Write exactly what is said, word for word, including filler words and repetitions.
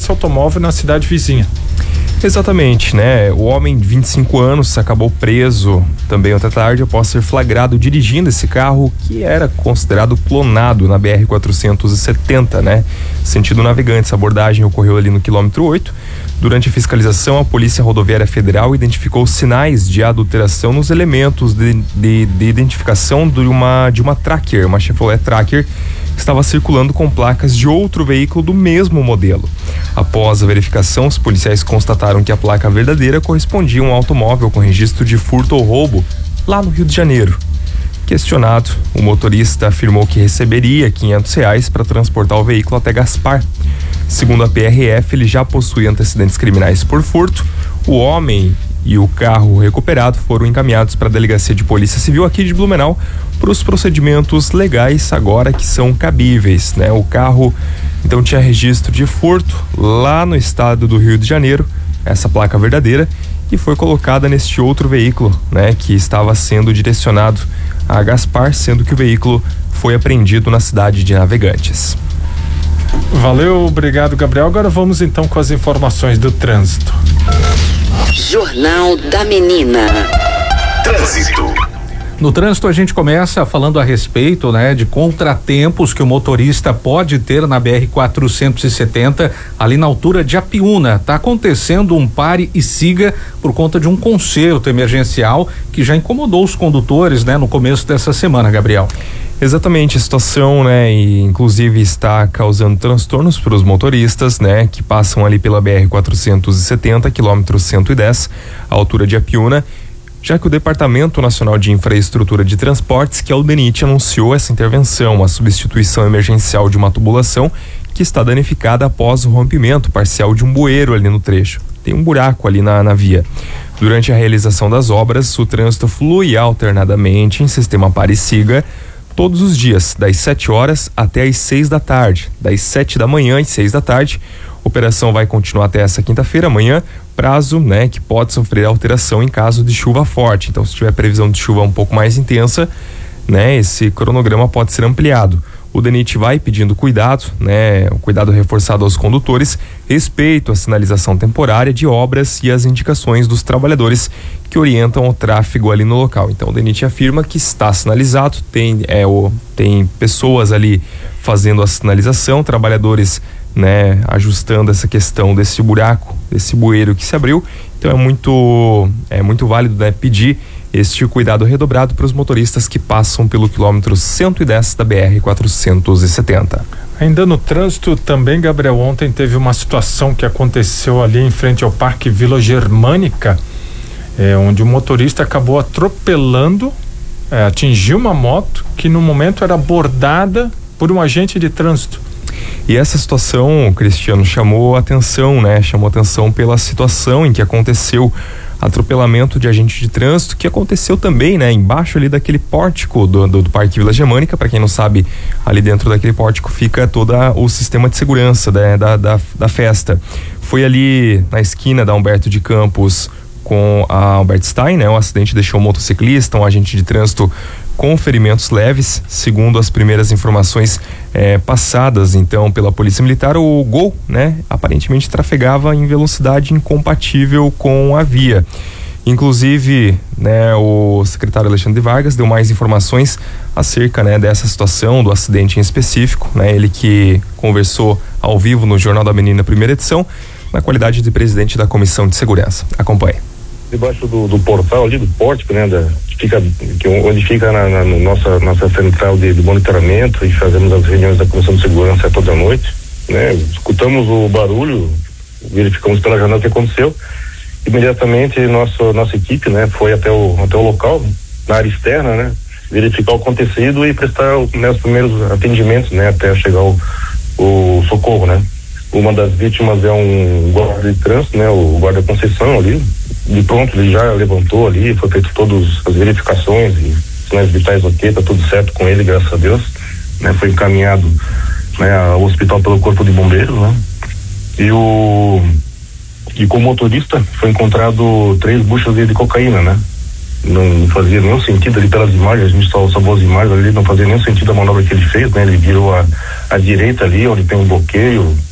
esse automóvel na cidade vizinha. Exatamente, né? O homem de vinte e cinco anos acabou preso também ontem à tarde após ser flagrado dirigindo esse carro que era considerado clonado na B R quatrocentos e setenta, né? Sentido Navegantes. A abordagem ocorreu ali no quilômetro oito. Durante a fiscalização, a Polícia Rodoviária Federal identificou sinais de adulteração nos elementos de, de, de identificação de uma, de uma Tracker, uma Chevrolet Tracker, que estava circulando com placas de outro veículo do mesmo modelo. Após a verificação, os policiais constataram que a placa verdadeira correspondia a um automóvel com registro de furto ou roubo lá no Rio de Janeiro. Questionado, o motorista afirmou que receberia quinhentos reais para transportar o veículo até Gaspar. Segundo a P R F, ele já possui antecedentes criminais por furto. O homem e o carro recuperado foram encaminhados para a Delegacia de Polícia Civil aqui de Blumenau para os procedimentos legais agora que são cabíveis, né? O carro então tinha registro de furto lá no estado do Rio de Janeiro, essa placa verdadeira, e foi colocada neste outro veículo, né? Que estava sendo direcionado a Gaspar, sendo que o veículo foi apreendido na cidade de Navegantes. Valeu, obrigado, Gabriel. Agora vamos então com as informações do trânsito. Jornal da Menina. Trânsito. No trânsito a gente começa falando a respeito, né, de contratempos que o motorista pode ter na B R quatrocentos e setenta, ali na altura de Apiúna. Tá acontecendo um pare e siga por conta de um conserto emergencial que já incomodou os condutores, né, no começo dessa semana, Gabriel. Exatamente, a situação, né, e inclusive está causando transtornos para os motoristas, né, que passam ali pela B R quatrocentos e setenta, quilômetro cento e dez, à altura de Apiúna, já que o Departamento Nacional de Infraestrutura de Transportes, que é o DENIT, anunciou essa intervenção, a substituição emergencial de uma tubulação que está danificada após o rompimento parcial de um bueiro ali no trecho. Tem um buraco ali na, na via. Durante a realização das obras, o trânsito flui alternadamente em sistema pare e siga, todos os dias, das sete horas até as seis da tarde, das sete da manhã às seis da tarde. A operação vai continuar até essa quinta-feira, amanhã, prazo, né, que pode sofrer alteração em caso de chuva forte. Então, se tiver previsão de chuva um pouco mais intensa, né, esse cronograma pode ser ampliado. O DENIT vai pedindo cuidado, né, o cuidado reforçado aos condutores, respeito à sinalização temporária de obras e as indicações dos trabalhadores que orientam o tráfego ali no local. Então, o DENIT afirma que está sinalizado, tem, é, o, tem pessoas ali fazendo a sinalização, trabalhadores, né, ajustando essa questão desse buraco, desse bueiro que se abriu. Então, é muito, é muito válido, né, pedir este cuidado redobrado para os motoristas que passam pelo quilômetro cento e dez da B R quatrocentos e setenta. Ainda no trânsito também, Gabriel, ontem teve uma situação que aconteceu ali em frente ao Parque Vila Germânica, é, onde o motorista acabou atropelando, é, atingiu uma moto que no momento era abordada por um agente de trânsito. E essa situação, Cristiano, chamou atenção, né? Chamou atenção pela situação em que aconteceu atropelamento de agente de trânsito, que aconteceu também, né, embaixo ali daquele pórtico do, do, do Parque Vila Germânica. Para quem não sabe, ali dentro daquele pórtico fica todo o sistema de segurança, né, da, da, da festa. Foi ali na esquina da Humberto de Campos com a Albert Stein, né? O acidente deixou um motociclista, um agente de trânsito com ferimentos leves, segundo as primeiras informações eh, passadas então pela Polícia Militar. O Gol, né, aparentemente trafegava em velocidade incompatível com a via. Inclusive, né, o secretário Alexandre Vargas deu mais informações acerca, né, dessa situação, do acidente em específico, né? Ele que conversou ao vivo no Jornal da Menina, primeira edição, na qualidade de presidente da Comissão de Segurança. Acompanhe. Debaixo do, do portal ali, do pórtico, né, da, que fica, que, onde fica na, na nossa, nossa central de, de monitoramento, e fazemos as reuniões da Comissão de Segurança toda noite, né, escutamos o barulho, verificamos pela janela o que aconteceu. Imediatamente nossa, nossa equipe, né, foi até o, até o local, na área externa, né, verificar o acontecido e prestar, né, os primeiros atendimentos, né, até chegar o, o socorro, né. Uma das vítimas é um guarda de trânsito, né, o guarda Conceição ali. De pronto ele já levantou ali, foi feito todas as verificações e sinais vitais ok, tá tudo certo com ele, graças a Deus, né, foi encaminhado, né, ao hospital pelo Corpo de Bombeiros, né, e o e com o motorista foi encontrado três buchas de, de cocaína, né, não fazia nenhum sentido ali pelas imagens, a gente só salvou as imagens ali, não fazia nenhum sentido a manobra que ele fez, né, ele virou a, a direita ali, onde tem um bloqueio,